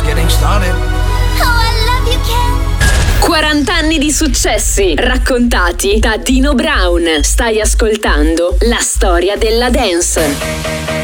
getting started. Oh, I love you, Ken. 40 anni di successi raccontati da Dino Brown. Stai ascoltando la storia della dance.